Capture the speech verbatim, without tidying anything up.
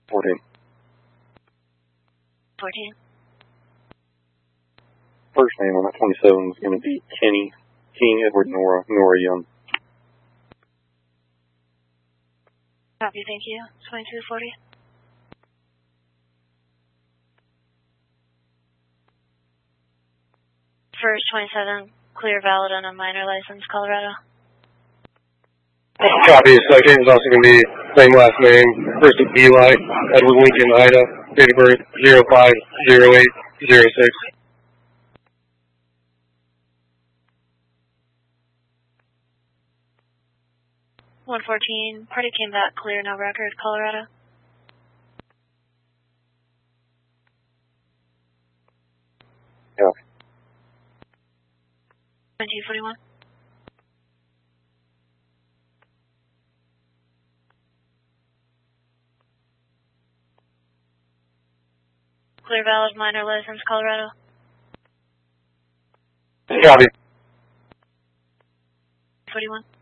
fourteen. fourteen. First name on that twenty-seven is going to be Kenny, King Edward Nora, Nora Young. Copy, thank you. twenty-two forty. First twenty-seven, clear, valid on a minor license, Colorado. Copy, second is also going to be same last name, first is Eli, Edward Lincoln, Ida, date of birth zero five zero eight zero six. one fourteen, party came back clear, no record, Colorado. Yeah. twenty-two forty-one. Clear, valid, minor license, Colorado. Copy. forty-one.